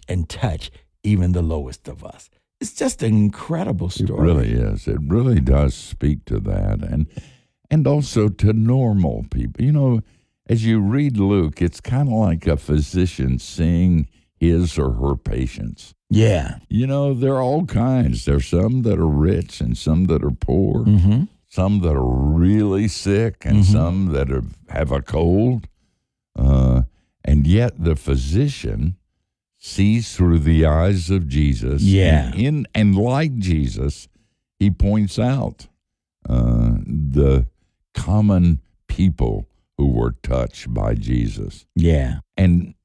and touch even the lowest of us. It's just an incredible story. It really is. It really does speak to that, and also to normal people. You know, as you read Luke, it's kind of like a physician seeing his or her patients. Yeah. You know, there are all kinds. There's some that are rich and some that are poor, some that are really sick and some that have a cold. And yet the physician sees through the eyes of Jesus. Yeah. And like Jesus, he points out the common people who were touched by Jesus. Yeah. And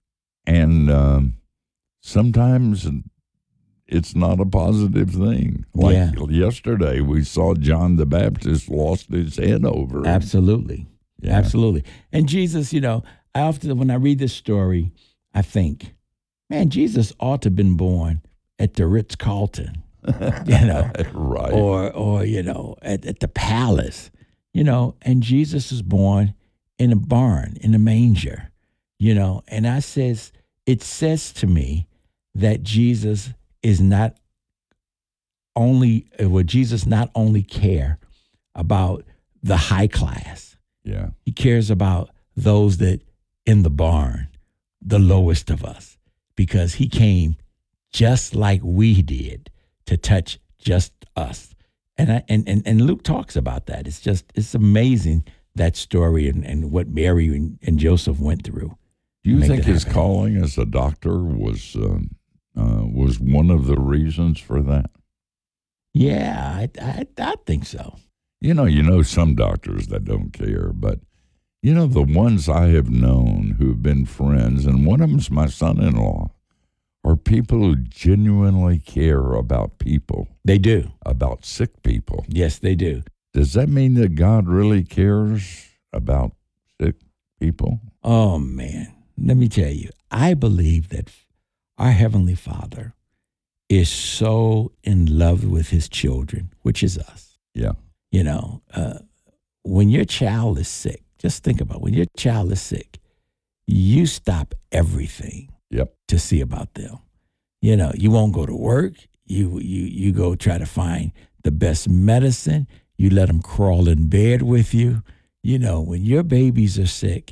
sometimes it's not a positive thing. Like yesterday, we saw John the Baptist lost his head over it. Absolutely. Yeah. Absolutely. And Jesus, you know, I often, when I read this story, I think, man, Jesus ought to have been born at the Ritz-Carlton, you know, right. or you know, at the palace, you know, and Jesus is born in a barn, in a manger, you know, and it says to me that Jesus is not only care about the high class. Yeah. He cares about those that in the barn, the lowest of us, because he came just like we did to touch just us. And Luke talks about that. It's amazing, that story and what Mary and Joseph went through. Do you think his calling as a doctor was one of the reasons for that? Yeah, I think so. You know some doctors that don't care, but you know, the ones I have known who have been friends, and one of them's my son-in-law, are people who genuinely care about people. They do. About sick people. Yes, they do. Does that mean that God really cares about sick people? Oh, man. Let me tell you, I believe that our Heavenly Father is so in love with his children, which is us. Yeah. You know, when your child is sick, just think about it. When your child is sick, you stop everything to see about them. You know, you won't go to work. You go try to find the best medicine. You let them crawl in bed with you. You know, when your babies are sick,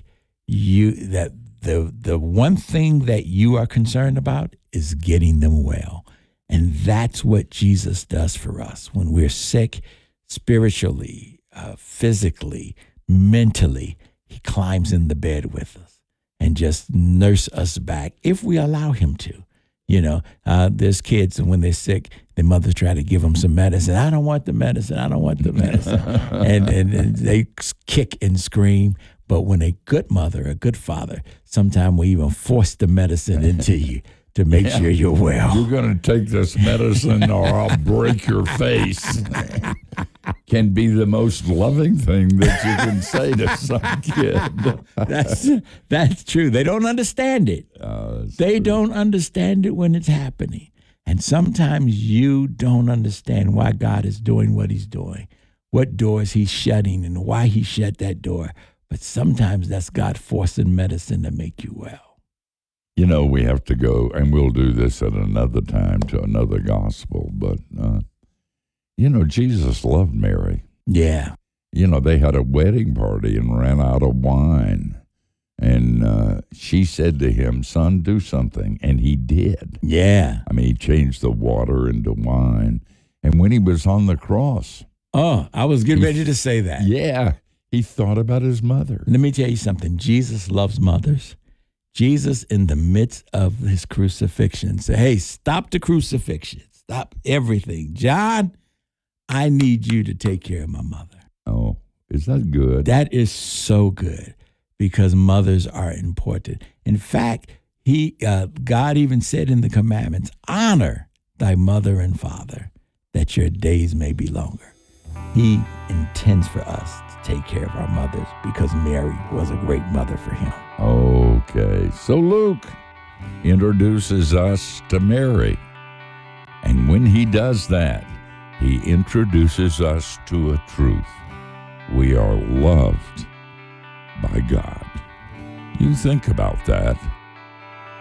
the one thing that you are concerned about is getting them well. And that's what Jesus does for us. When we're sick spiritually, physically, mentally, he climbs in the bed with us and just nurse us back if we allow him to. You know, there's kids, and when they're sick, their mothers try to give them some medicine. I don't want the medicine. I don't want the medicine. and they kick and scream. But when a good mother, a good father, sometimes we even force the medicine into you to make sure you're well. You're going to take this medicine or I'll break your face. Can be the most loving thing that you can say to some kid. That's true. They don't understand it. They don't understand it when it's happening. And sometimes you don't understand why God is doing what he's doing, what doors he's shutting and why he shut that door. But sometimes that's God forcing medicine to make you well. You know, we have to go, and we'll do this at another time, to another gospel. But, you know, Jesus loved Mary. Yeah. You know, they had a wedding party and ran out of wine. And she said to him, son, do something. And he did. Yeah. I mean, he changed the water into wine. And when he was on the cross. Oh, I was getting ready to say that. Yeah. He thought about his mother. Let me tell you something. Jesus loves mothers. Jesus, in the midst of his crucifixion, said, hey, stop the crucifixion. Stop everything. John, I need you to take care of my mother. Oh, is that good? That is so good, because mothers are important. In fact, God even said in the commandments, honor thy mother and father, that your days may be longer. He intends for us to take care of our mothers, because Mary was a great mother for him. Okay, so Luke introduces us to Mary. And when he does that, he introduces us to a truth. We are loved by God. You think about that.